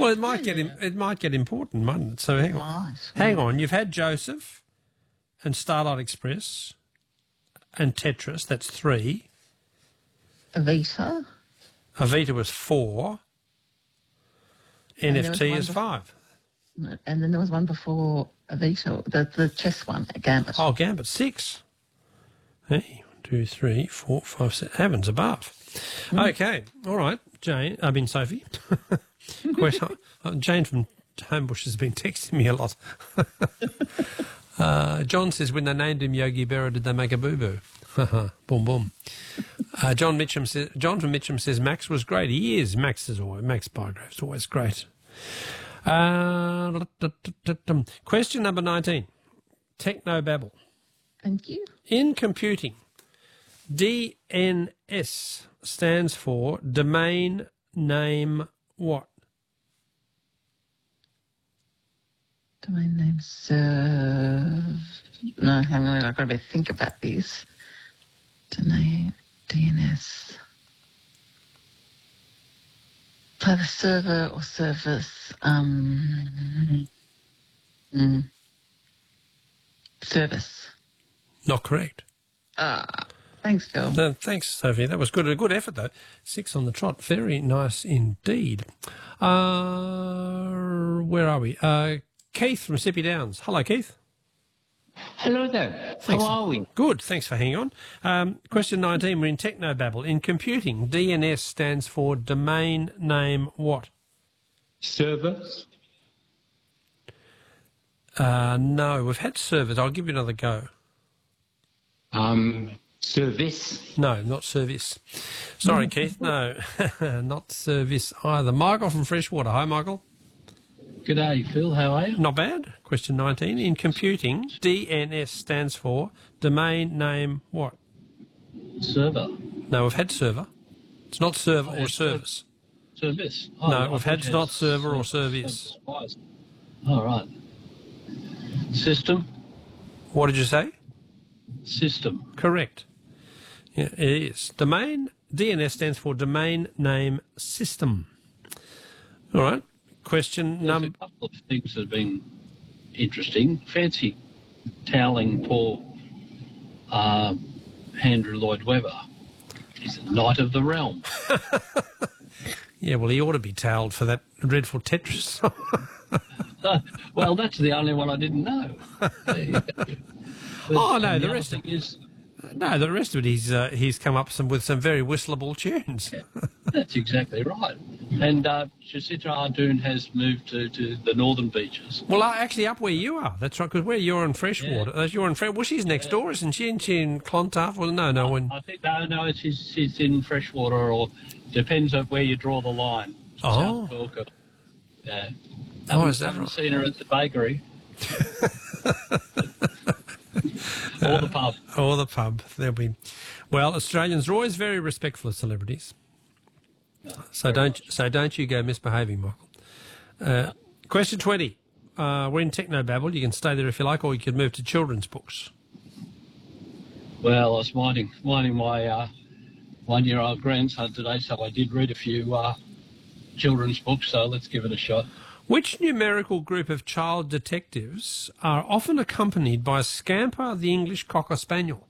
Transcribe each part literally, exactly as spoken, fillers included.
Well, it might get im- it might get important, mightn't it? So hang on. Right. Hang on. You've had Joseph and Starlight Express and Tetris. That's three. Avita. Avita was four. And N there F was T one is bef- five. And then there was one before Avita, the, the chess one, Gambit. Oh, Gambit, six. Hey, one, two, three, four, five, six. Heavens above. Mm. Okay, all right, Jane. I mean, Sophie. Question, Jane from Homebush has been texting me a lot. uh, John says, when they named him Yogi Berra, did they make a boo-boo? Boom, boom. Uh, John Mitchum says, John from Mitchum says Max was great. He is. Max is always, Max Bygrave's always great. Uh, question number nineteen. Technobabble. Thank you. In computing, D N S stands for domain name what? Domain name serve. No, hang on. I've got to think about this. Domain D N S. Either server or service. Um, mm, service. Not correct. Ah, thanks, Phil. No, thanks, Sophie. That was good. A good effort, though. Six on the trot. Very nice indeed. Uh, where are we? Uh, Keith from Sippy Downs. Hello, Keith. Hello there. Thanks. How are we? Good. Thanks for hanging on. Um, question nineteen. We're in Technobabble. In computing, D N S stands for domain name what? Service. Uh, no, we've had servers. I'll give you another go. Um, service. No, not service. Sorry, Keith. No, not service either. Michael from Freshwater. Hi, Michael. G'day, Phil. How are you? Not bad. Question nineteen. In computing, D N S stands for domain name what? Server. No, we've had server. It's not server or yeah, service. Service. Oh, No, I we've thought had you not server or service. service. All right. System. What did you say? System. Correct. Yeah, it is. Domain, D N S stands for domain name system. All right. Question There's number... a couple of things that have been interesting. Fancy toweling poor uh, Andrew Lloyd Webber. He's a knight of the realm. Yeah, well, he ought to be towelled for that dreadful Tetris. Well, that's the only one I didn't know. Oh, no, the other rest thing of- is No, the rest of it, he's uh, he's come up some with some very whistleable tunes. that's exactly right. And uh, Chasitra Ardern has moved to, to the northern beaches. Well, uh, actually, up where you are. That's right, because where you're in Freshwater. Yeah. Uh, you're in Fresh. Well, she's next door, isn't she? Isn't she in Clontarf? Well, no, no one. I think no, no, it's, it's, it's in freshwater, or depends on where you draw the line. Oh. South Walker. Yeah. Oh, Haven't- is that haven't right? seen her at the bakery. Or the pub. Or the pub. There'll be. Well, Australians are always very respectful of celebrities. So don't so don't you go misbehaving, Michael. Uh, question twenty. Uh, we're in Technobabble. You can stay there if you like, or you can move to children's books. Well, I was minding, minding my uh, one-year-old grandson today, so I did read a few uh, children's books, so let's give it a shot. Which numerical group of child detectives are often accompanied by Scamper, the English Cocker Spaniel?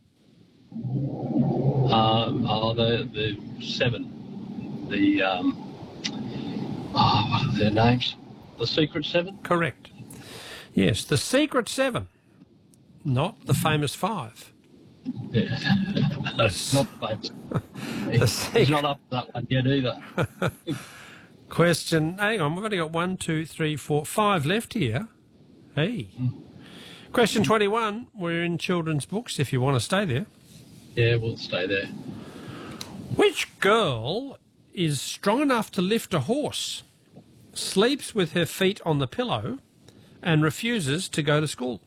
Um, oh, the, the seven. The, um, oh, what are their names? The Secret Seven? Correct. Yes, the Secret Seven, not the famous Five. Yeah. That's not famous. The He's Secret. not up to that one yet either. Question, hang on, we've only got one, two, three, four, five left here. Hey. Question twenty-one, we're in children's books if you want to stay there. Yeah, we'll stay there. Which girl is strong enough to lift a horse, sleeps with her feet on the pillow, and refuses to go to school?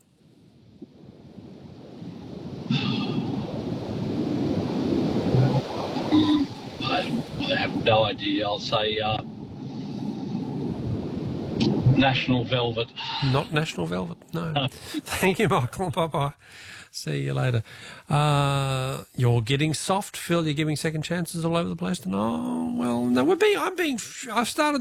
I, I have no idea. I'll say uh, National Velvet. Not National Velvet, no. Thank you, Michael. Bye-bye. See you later. Uh, you're getting soft, Phil. You're giving second chances all over the place. And, oh, well, no, we're being, I'm being, I've started